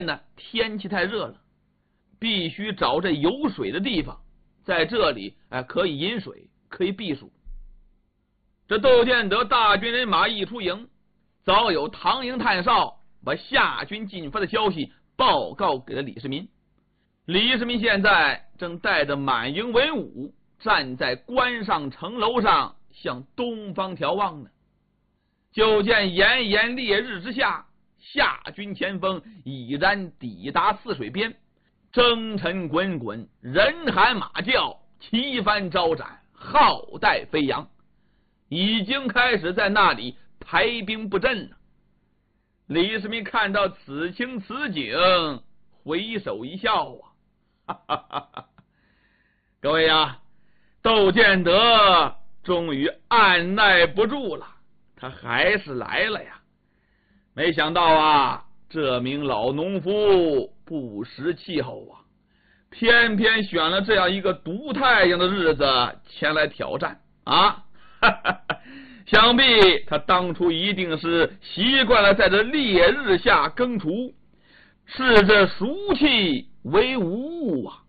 呢，天气太热了，必须找这有水的地方，在这里可以饮水，可以避暑。这窦建德大军人马一出营，早有唐营探哨把夏军进发的消息报告给了李世民。李世民现在正带着满营文武站在关上城楼上，向东方眺望呢。就见炎炎烈日之下，夏军前锋已然抵达泗水边，征尘滚滚，人喊马叫，旗帆招展，号带飞扬，已经开始在那里排兵布阵了。李世民看到此情此景，回首一笑各位呀，窦建德终于按耐不住了，他还是来了呀。没想到这名老农夫不识气候偏偏选了这样一个毒太阳的日子前来挑战想必他当初一定是习惯了在这烈日下耕锄，视这暑气为无物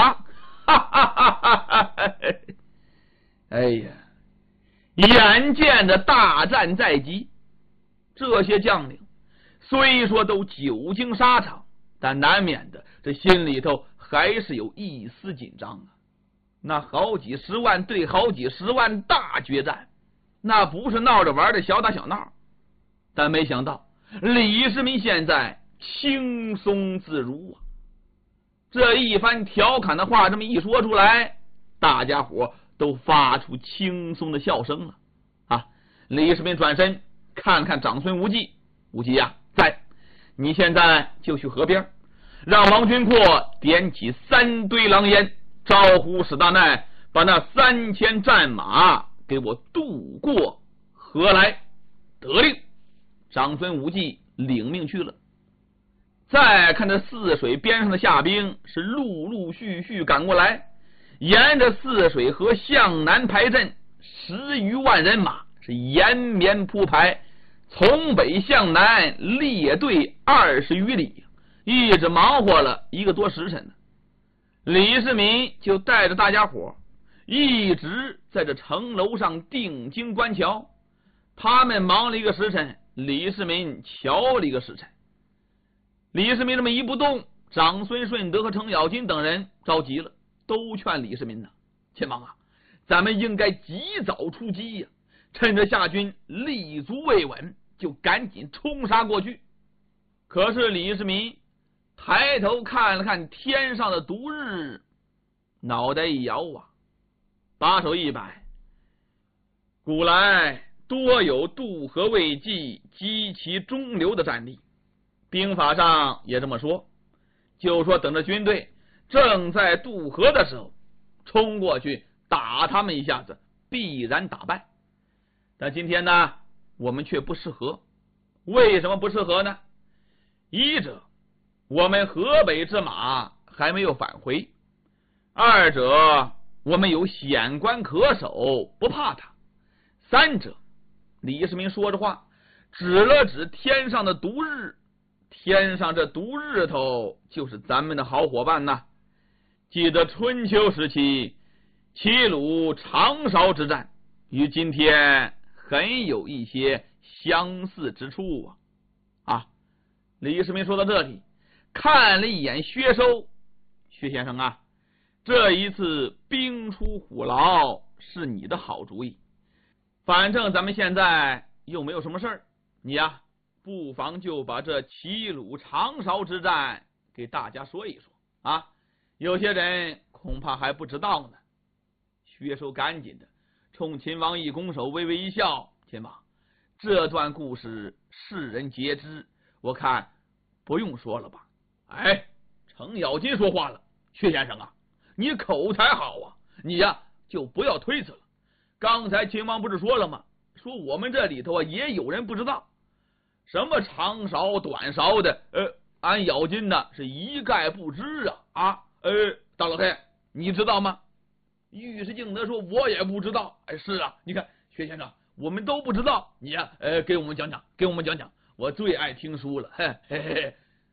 哎呀，眼见着大战在即，这些将领虽说都久经沙场，但难免的这心里头还是有一丝紧张那好几十万对好几十万大决战，那不是闹着玩的小打小闹。但没想到李世民现在轻松自如这一番调侃的话这么一说出来，大家伙都发出轻松的笑声了李世民转身看看长孙无忌，无忌在，你现在就去河边，让王君阔点起3堆狼烟，招呼史大奈把那3000战马给我渡过河来。得令，长孙无忌领命去了。再看这泗水边上的夏兵是陆陆续续赶过来，沿着泗水河向南排阵，10余万人马是延绵铺排，从北向南列队20余里，一直忙活了1个多时辰呢。李世民就带着大家伙一直在这城楼上定睛观瞧，他们忙了1个时辰，李世民瞧了1个时辰。李世民这么一不动，长孙顺德和程咬金等人着急了，都劝李世民亲王咱们应该及早出击趁着夏军立足未稳，就赶紧冲杀过去。可是李世民抬头看了看天上的毒日，脑袋一摇把手一摆，古来多有渡河未济，击其中流的战例，兵法上也这么说，就说等着军队正在渡河的时候冲过去打他们一下子，必然打败。但今天呢，我们却不适合。为什么不适合呢？一者，我们河北之马还没有返回；二者，我们有险关可守，不怕他；三者，李世民说着话指了指天上的毒日，天上这毒日头就是咱们的好伙伴记得春秋时期齐鲁长勺之战，与今天很有一些相似之处李世民说到这里，看了一眼薛收，薛先生这一次兵出虎牢是你的好主意，反正咱们现在又没有什么事儿，你不妨就把这齐鲁长勺之战给大家说一说有些人恐怕还不知道呢。薛收赶紧的冲秦王一拱手，微微一笑，秦王，这段故事世人皆知，我看不用说了吧。程咬金说话了，薛先生你口才好你就不要推辞了。刚才秦王不是说了吗？说我们这里头也有人不知道，什么长勺短勺的俺咬金是一概不知大老太你知道吗？尉迟敬德说我也不知道。是你看薛先生我们都不知道，你给我们讲讲，给我们讲讲，我最爱听书了。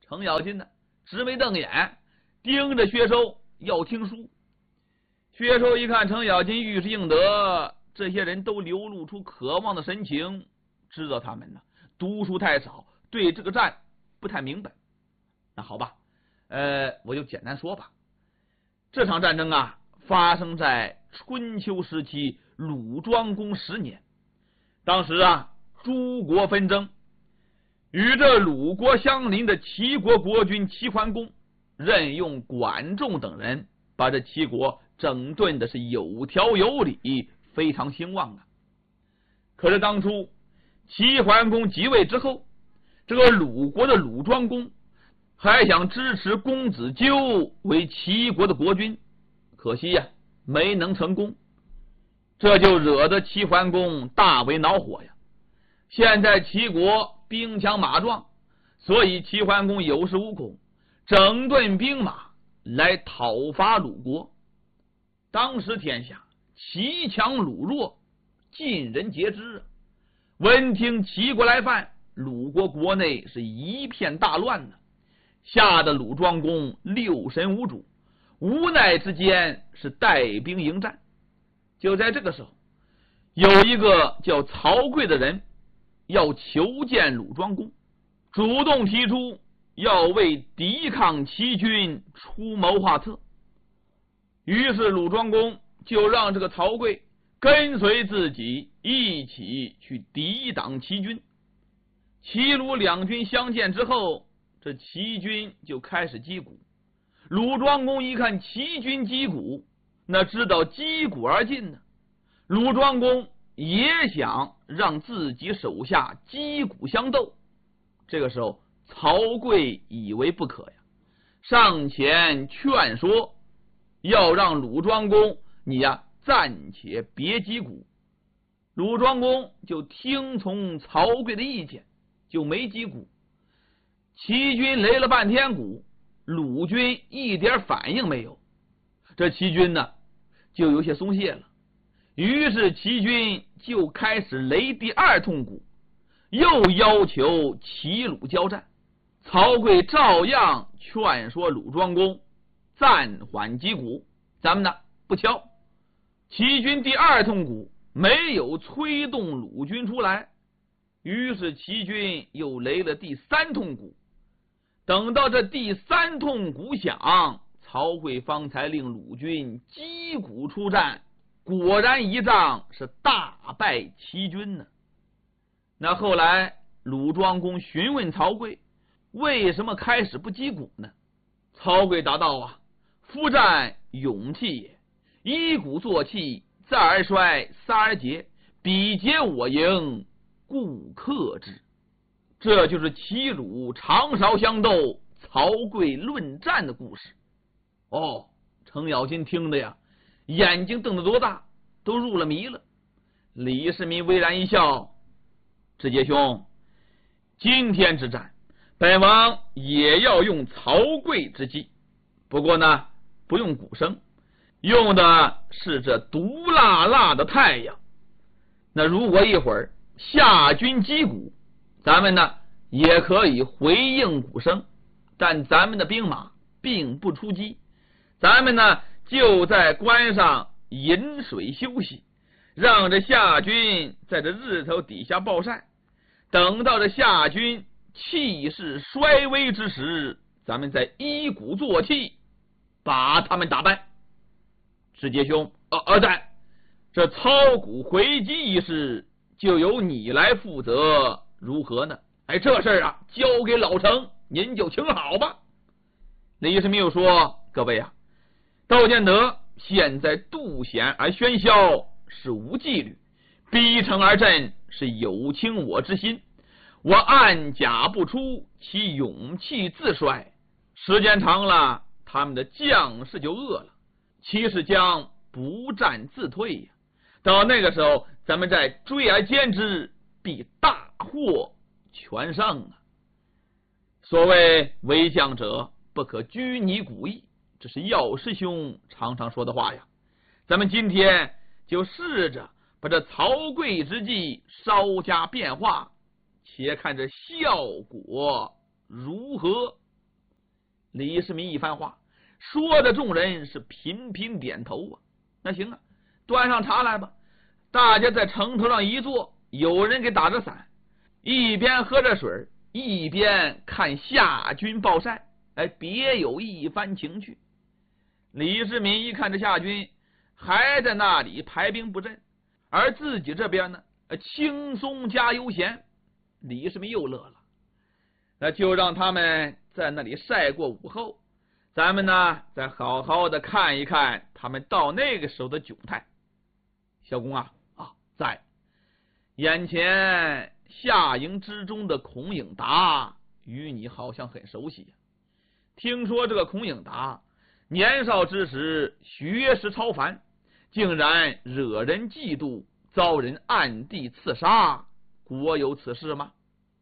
程咬金呢直眉瞪眼盯着薛收要听书。薛收一看程咬金玉石应得，这些人都流露出渴望的神情，知道他们呢读书太少，对这个战不太明白。那好吧，我就简单说吧。这场战争啊，发生在春秋时期鲁庄公10年。当时啊，诸国纷争，与这鲁国相邻的齐国国君齐桓公任用管仲等人，把这齐国整顿的是有条有理，非常兴旺啊。可是当初齐桓公即位之后，这个鲁国的鲁庄公还想支持公子纠为齐国的国君，可惜呀，没能成功。这就惹得齐桓公大为恼火呀。现在齐国兵强马壮，所以齐桓公有恃无恐，整顿兵马来讨伐鲁国。当时天下齐强鲁弱，尽人皆知啊。闻听齐国来犯，鲁国国内是一片大乱呢，吓得鲁庄公六神无主，无奈之间是带兵迎战。就在这个时候，有一个叫曹刿的人要求见鲁庄公，主动提出要为抵抗齐军出谋划策。于是鲁庄公就让这个曹刿跟随自己一起去抵挡齐军。齐鲁两军相见之后，这齐军就开始击鼓。鲁庄公一看齐军击鼓，那知道击鼓而进呢。鲁庄公也想让自己手下击鼓相斗。这个时候曹刿以为不可呀，上前劝说，要让鲁庄公你呀暂且别击鼓。鲁庄公就听从曹刿的意见，就没击鼓。齐军擂了半天鼓，鲁军一点反应没有，这齐军呢就有些松懈了。于是齐军就开始擂第二通鼓，又要求齐鲁交战。曹刿照样劝说鲁庄公暂缓击鼓，咱们呢不敲。齐军第二通鼓没有催动鲁军出来，于是齐军又擂了第三通鼓。等到这第三通鼓响，曹刿方才令鲁军击鼓出战，果然一仗是大败齐军呢。那后来鲁庄公询问曹刿，为什么开始不击鼓呢？曹刿答道啊，夫战勇气也，一鼓作气，再而衰，三而竭，彼竭我赢，故克之。这就是齐鲁长勺相斗，曹刿论战的故事。哦，程咬金听的呀，眼睛瞪得多大，都入了迷了。李世民微然一笑，直接兄，今天之战，本王也要用曹刿之计，不过呢，不用鼓声，用的是这毒辣辣的太阳。那如果一会儿夏军击鼓，咱们呢也可以回应鼓声，但咱们的兵马并不出击，咱们呢就在关上饮水休息，让这夏军在这日头底下暴晒，等到这夏军气势衰微之时，咱们再一鼓作气把他们打败。直接兄，在这操鼓回击一事就由你来负责，如何呢？这事啊交给老程，您就请好吧。李世民又说，各位啊，道见得现在渡险而喧嚣是无纪律，逼城而阵是有轻我之心，我暗甲不出，其勇气自衰，时间长了，他们的将士就饿了，其实将不战自退呀。到那个时候，咱们再追而歼之，必大获全胜啊！所谓为将者不可拘泥古意，这是药师兄常常说的话呀。咱们今天就试着把这曹刿之计稍加变化，且看这效果如何。 李世民一番话，说的众人是频频点头啊。那行啊，端上茶来吧。大家在城头上一坐，有人给打着伞，一边喝着水，一边看夏军暴晒，别有一番情趣。李世民一看这夏军还在那里排兵布阵，而自己这边呢轻松加悠闲，李世民又乐了。那就让他们在那里晒过午后，咱们呢再好好的看一看他们到那个时候的窘态。小公啊，在眼前夏营之中的孔颖达与你好像很熟悉。听说这个孔颖达年少之时学识超凡，竟然惹人嫉妒，遭人暗地刺杀，国有此事吗？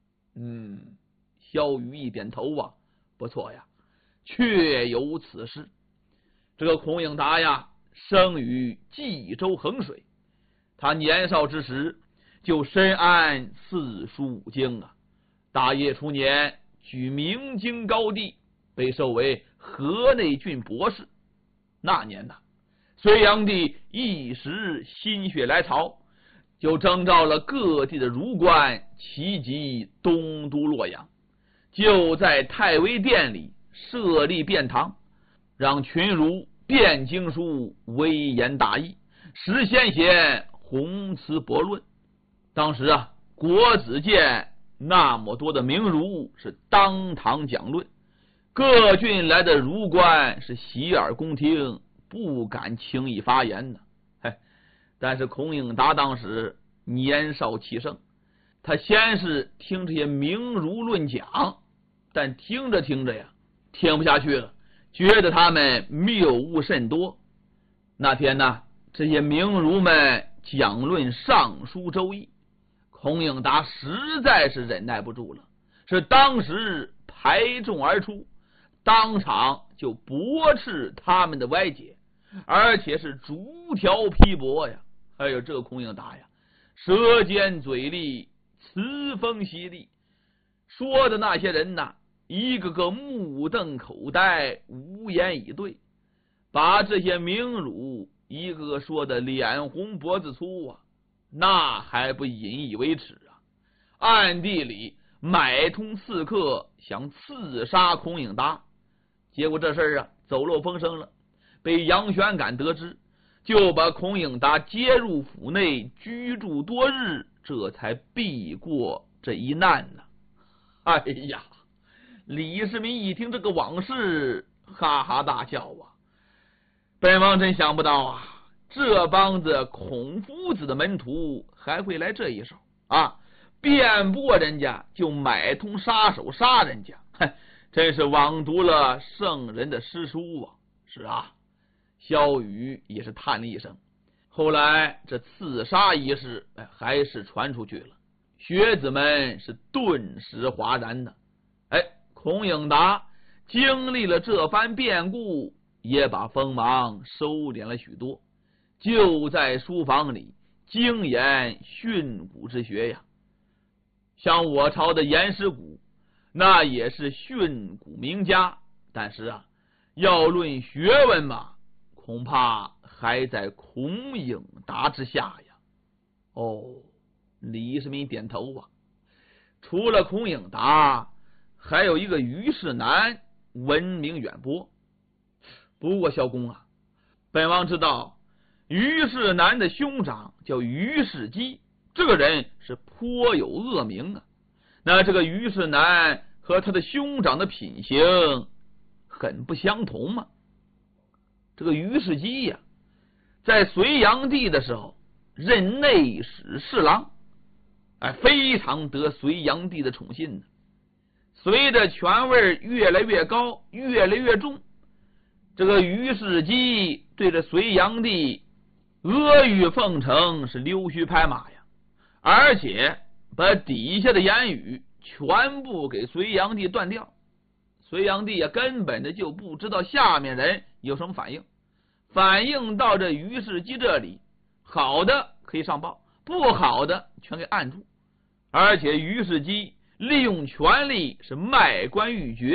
萧瑜一点头啊，不错呀，确有此事。这个孔颖达呀，生于冀州衡水，他年少之时就深谙四书五经啊，大业初年举明经高第，被授为河内郡博士。那年呢，隋炀帝一时心血来潮，就征召了各地的儒官齐集东都洛阳，就在太微殿里设立殿堂，让群儒辩经书，微言大义，实先贤宏词博论。当时啊，国子监那么多的名儒是当堂讲论，各郡来的儒官是洗耳恭听，不敢轻易发言的。但是孔颖达当时年少气盛，他先是听这些名儒论讲，但听着听着呀，听不下去了，觉得他们谬误甚多。那天呢，这些名儒们讲论尚书周易，孔颖达实在是忍耐不住了，是当时排众而出，当场就驳斥他们的歪解，而且是逐条批驳呀。这个孔颖达呀，舌尖嘴利，词锋犀利，说的那些人呐，一个个目瞪口呆，无言以对，把这些名儒一个个说的脸红脖子粗啊，那还不引以为耻啊！暗地里买通刺客，想刺杀孔颖达。结果这事啊走漏风声了，被杨玄感得知，就把孔颖达接入府内居住多日，这才避过这一难呢。哎呀，李世民一听这个往事，哈哈大笑啊！本王真想不到啊，这帮子孔夫子的门徒还会来这一手啊！辩驳人家就买通杀手杀人家，真是枉读了圣人的诗书啊！是啊，萧瑜也是叹了一声。后来这刺杀一事还是传出去了，学子们是顿时哗然的。孔颖达经历了这番变故，也把锋芒收敛了许多，就在书房里精研训诂之学呀。像我朝的颜师古，那也是训诂名家，但是啊，要论学问嘛，恐怕还在孔颖达之下呀。李世民点头啊，除了孔颖达，还有一个虞世南闻名远播。不过萧公啊，本王知道虞世南的兄长叫虞世基，这个人是颇有恶名啊。那这个虞世南和他的兄长的品行很不相同嘛。这个虞世基呀，在隋炀帝的时候任内史侍郎，非常得隋炀帝的宠信呢。随着权位越来越高，越来越重，这个虞世基对着隋炀帝阿谀奉承，是溜须拍马呀，而且把底下的言语全部给隋炀帝断掉。隋炀帝也根本的就不知道下面人有什么反应，反应到这虞世基这里，好的可以上报，不好的全给按住。而且虞世基利用权力是卖官鬻爵，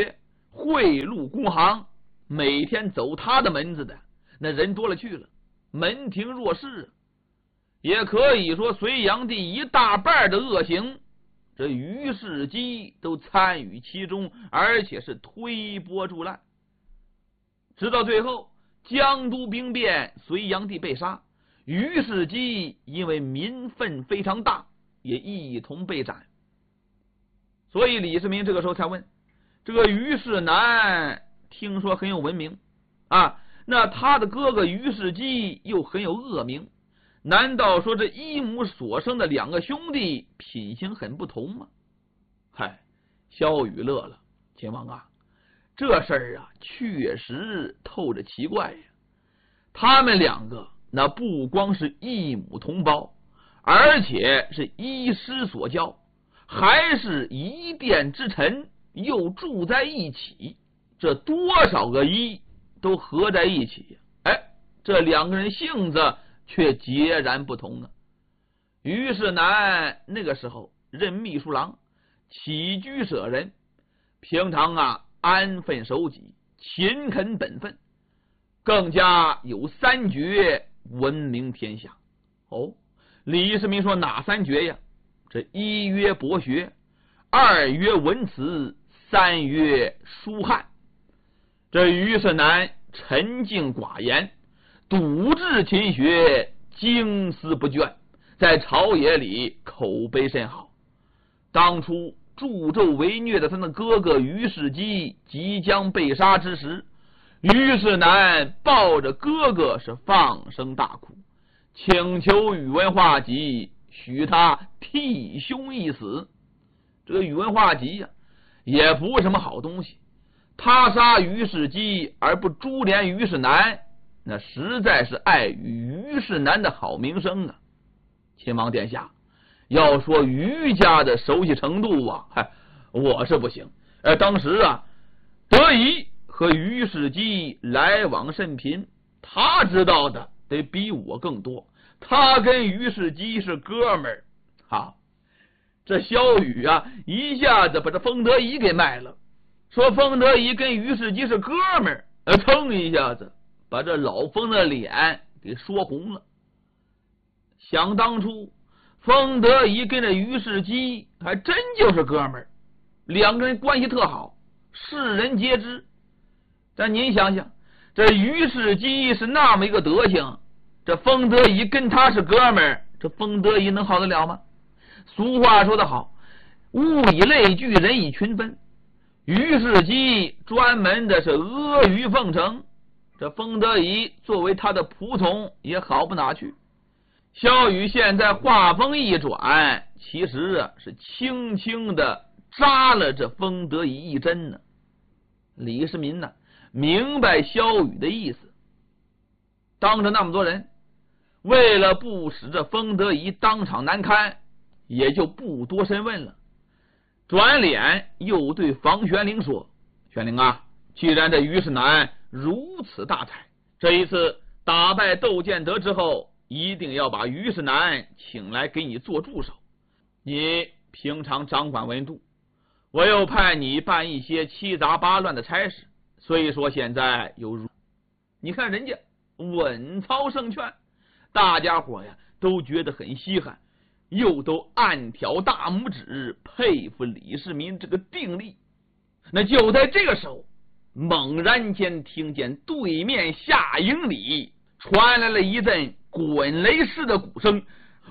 贿赂公行，每天走他的门子的那人多了去了，门庭若市。也可以说隋炀帝一大半的恶行，这于世基都参与其中，而且是推波助澜。直到最后江都兵变，隋炀帝被杀，于世基因为民愤非常大，也一同被斩。所以李世民这个时候才问，这个于世南听说很有文明啊，那他的哥哥于世基又很有恶名，难道说这一母所生的两个兄弟品行很不同吗？嗨，萧雨乐了，秦王啊，这事儿啊确实透着奇怪呀。他们两个那不光是一母同胞，而且是一师所教，还是一殿之臣，又住在一起，这多少个一都合在一起。哎，这两个人性子却截然不同啊！于世南那个时候任秘书郎，起居舍人，平常啊安分守己，勤恳本分，更加有三绝闻名天下。哦，李世民说哪三绝呀？这一曰博学，二曰文辞，三曰书翰。这于世南沉静寡言，笃志勤学，精思不倦，在朝野里口碑甚好。当初助纣为虐的他的哥哥于世基即将被杀之时，于世南抱着哥哥是放声大哭，请求宇文化及许他替兄一死。这个宇文化及呀，也不是什么好东西，他杀于世基而不株连于世南，那实在是碍于于世南的好名声啊！秦王殿下，要说于家的熟悉程度啊，我是不行。当时啊，德仪和于世基来往甚频，他知道的得比我更多。他跟于世基是哥们儿。好，这萧雨啊，一下子把这封德仪给卖了，说封德仪跟于世基是哥们儿，蹭一下子把这老封的脸给说红了。想当初封德仪跟着于世基还真就是哥们儿，两个人关系特好，世人皆知。但您想想，这于世基是那么一个德行，这封德仪跟他是哥们儿，这封德仪能好得了吗？俗话说得好，物以类聚，人以群分。于世基专门的是阿谀奉承，这封德仪作为他的仆从也好不哪去。萧雨现在话锋一转，其实啊是轻轻的扎了这封德仪一针呢。李世民呢明白萧雨的意思，当着那么多人，为了不使这封德仪当场难堪，也就不多深问了。转脸又对房玄龄说，玄龄啊，既然这于世南如此大才，这一次打败窦建德之后，一定要把于世南请来给你做助手。你平常掌管文度，我又派你办一些七杂八乱的差事，所以说现在你看人家稳操胜券，大家伙呀都觉得很稀罕，又都暗挑大拇指，佩服李世民这个定力。那就在这个时候，猛然间听见对面下营里传来了一阵滚雷似的鼓声，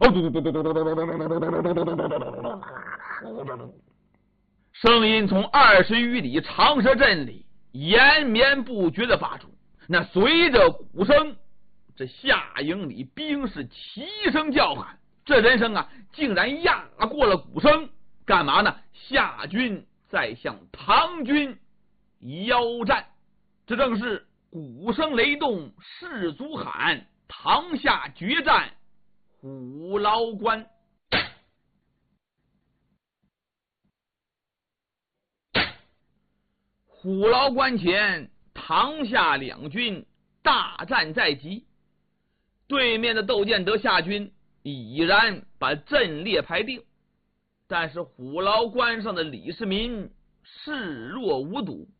声音从20余里长蛇阵里延绵不绝的发出。那随着鼓声，这下营里兵士齐声叫喊，这人声啊竟然压过了鼓声。干嘛呢？夏军在向唐军邀战。这正是鼓声雷动，士卒喊，唐夏决战虎牢关。虎牢关前，唐夏两军大战在即。对面的窦建德夏军已然把阵列排定，但是虎牢关上的李世民视若无睹，